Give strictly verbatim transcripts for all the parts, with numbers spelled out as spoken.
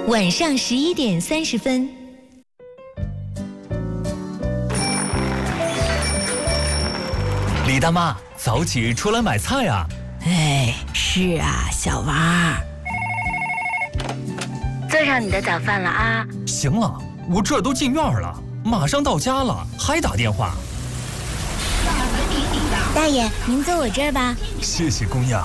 晚上十一点三十分。 李大妈，早起出来买菜啊！ 哎，是啊，小娃。 做上你的早饭了啊！ 行了，我这都进院了，马上到家了，还打电话。 大爷，您坐我这儿吧。 谢谢姑娘。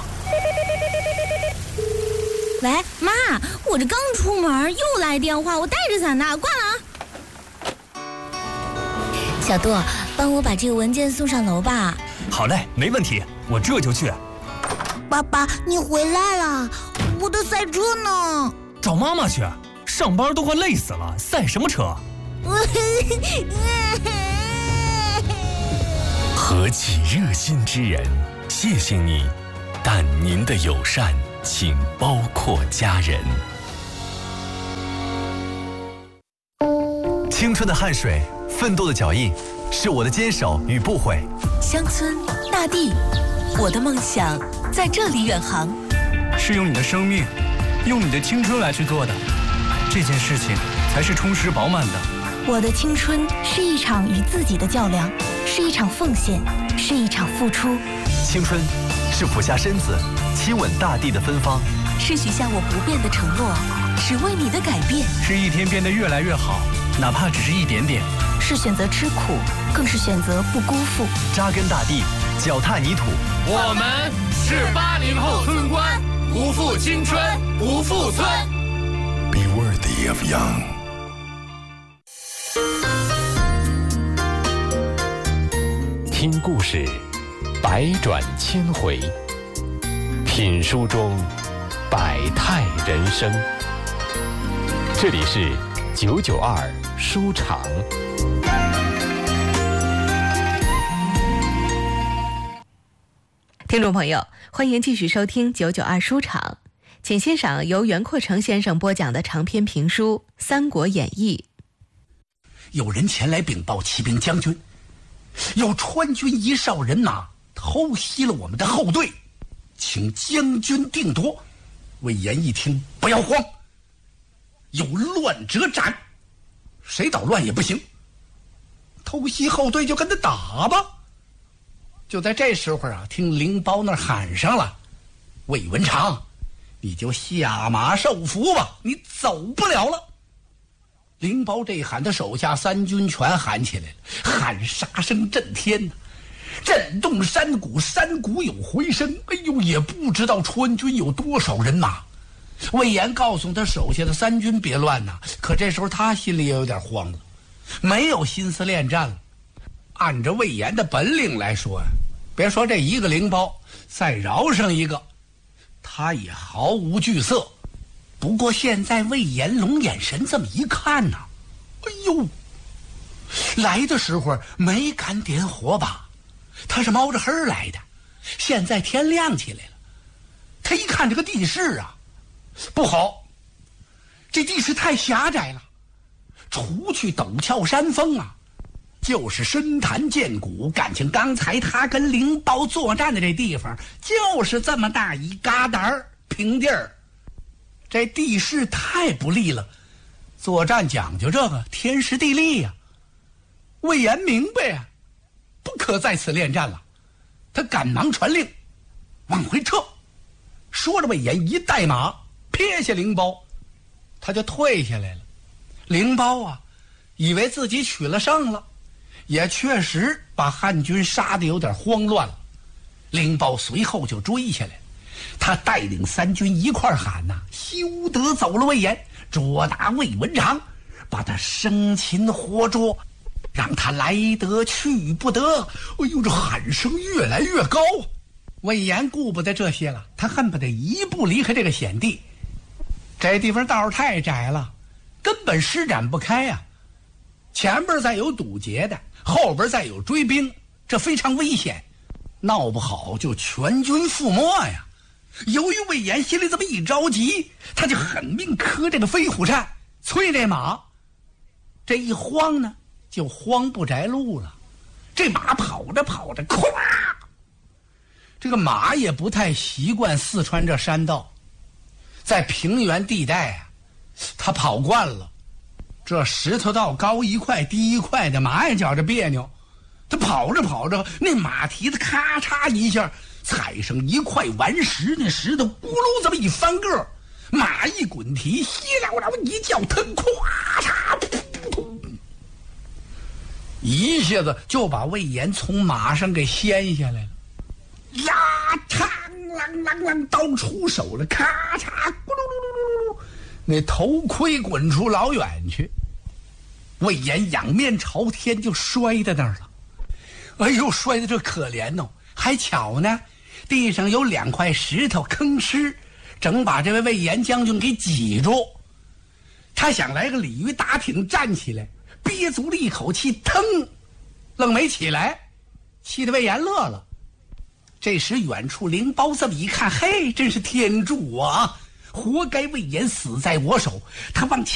喂，妈，我这刚出门又来电话，我带着伞呢，挂了啊。 小杜，帮我把这个文件送上楼吧。 好嘞，没问题，我这就去。 爸爸，你回来了，我的赛车呢？ 找妈妈去，上班都快累死了，赛什么车？ 何其热心之人，谢谢你，但您的友善请包括家人。 青春的汗水，奋斗的脚印，是我的坚守与不悔。 乡村大地，我的梦想在这里远航。 是用你的生命，用你的青春来去做的，这件事情才是充实饱满的。 我的青春是一场与自己的较量，是一场奉献，是一场付出。 青春是俯下身子亲吻大地的芬芳， 是许下我不变的承诺，是为你的改变， 是一天变得越来越好，哪怕只是一点点。 是选择吃苦，更是选择不辜负。 扎根大地，脚踏泥土。 我们是八零后村官，不负青春，不负村。 Be worthy of young。听故事，百转千回；品书中，百态人生。这里是九九二书场。 听众朋友，欢迎继续收听九九二书场，请欣赏由袁阔成先生播讲的长篇评书《三国演义》。 有人前来禀报骑兵将军，有川军一哨人马偷袭了我们的后队，请将军定夺。魏延一听，不要慌，有乱者斩，谁捣乱也不行。偷袭后队就跟他打吧。就在这时候啊，听灵包那儿喊上了：“魏文长，你就下马受俘吧，你走不了了。”灵包这一喊，他手下三军全喊起来了，喊杀声震天呐，震动山谷，山谷有回声。哎呦，也不知道川军有多少人马。魏延告诉他手下的三军别乱呐，可这时候他心里也有点慌了，没有心思恋战了。按照魏延的本领来说呀，别说这一个灵包，再饶上一个，他也毫无惧色。不过现在魏延龙眼神这么一看呢，哎呦，来的时候没敢点火把，他是冒着黑来的。现在天亮起来了，他一看这个地势啊，不好，这地势太狭窄了，除去陡峭山峰啊，就是深潭涧谷。感情刚才他跟灵包作战的这地方，就是这么大一疙瘩平地儿。这地势太不利了，作战讲究这个天时地利呀、啊。魏延明白啊，不可在此恋战了，他赶忙传令，往回撤。说着，魏延一带马撇下灵包，他就退下来了。灵包啊，以为自己取了胜了，也确实把汉军杀得有点慌乱了。灵包随后就追下来，他带领三军一块喊呐、啊：“休得走了魏延，捉拿魏文长，把他生擒活捉，让他来得去不得。”哎呦，这喊声越来越高。魏延顾不得这些了，他恨不得一步离开这个险地。这地方道太窄了，根本施展不开呀、啊。前边再有堵截的，后边再有追兵，这非常危险，闹不好就全军覆没呀。由于魏延心里这么一着急，他就狠命磕这个飞虎扇，催这马。这一慌呢，就慌不着路了。这马跑着跑着，咵！这个马也不太习惯四川这山道，在平原地带啊， 他跑惯了，这石头道高一块低一块的，马也觉着别扭。他跑着跑着，那马蹄子咔嚓一下踩上一块顽石，那石头咕噜这么一翻个，马一滚蹄，稀了了一叫腾，咵嚓，一下子就把魏延从马上给掀下来了。呀，嘡啷啷啷，刀出手了，咔嚓，咕噜噜噜噜噜，那头盔滚出老远去。魏延仰面朝天就摔在那儿了。哎呦，摔得这可怜哦！还巧呢，地上有两块石头吭哧，整把这位魏延将军给挤住。他想来个鲤鱼打挺站起来，憋足了一口气，腾，愣没起来，气得魏延乐了。这时远处灵包这么一看，嘿，真是天助我啊！活该魏延死在我手，他往前